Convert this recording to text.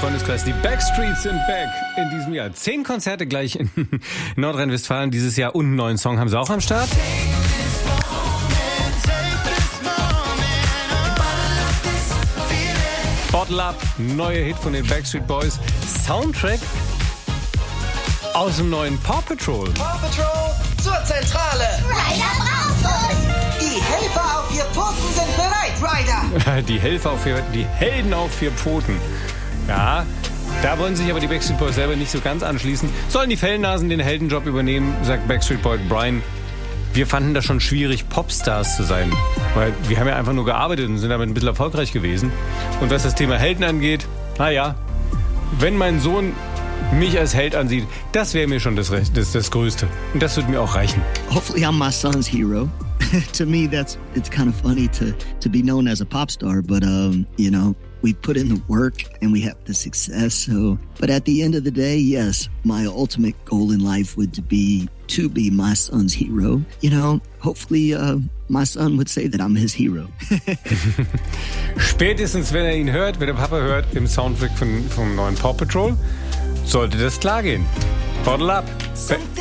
Freundeskreis. Die Backstreets sind back in diesem Jahr. 10 Konzerte gleich in Nordrhein-Westfalen dieses Jahr und einen neuen Song haben sie auch am Start. Bottle Up, neuer Hit von den Backstreet Boys. Soundtrack aus dem neuen Paw Patrol. Paw Patrol zur Zentrale. Ryder braucht uns. Die Helfer auf 4 Pfoten sind bereit, Ryder. Die Helden auf 4 Pfoten. Ja, da wollen sich aber die Backstreet Boys selber nicht so ganz anschließen. Sollen die Fellnasen den Heldenjob übernehmen, sagt Backstreet Boy Brian. Wir fanden das schon schwierig, Popstars zu sein. Weil wir haben ja einfach nur gearbeitet und sind damit ein bisschen erfolgreich gewesen. Und was das Thema Helden angeht, naja, wenn mein Sohn mich als Held ansieht, das wäre mir schon das Größte. Und das würde mir auch reichen. Hopefully I'm my son's hero. To me, it's kind of funny to be known as a pop star, but you know, we put in the work and we have the success. So, but at the end of the day, yes, my ultimate goal in life would be to be my son's hero. You know, hopefully my son would say that I'm his hero. Spätestens, wenn er ihn hört, wenn der Papa hört, im Soundtrack vom neuen Paw Patrol, sollte das klar gehen. Bottle Up.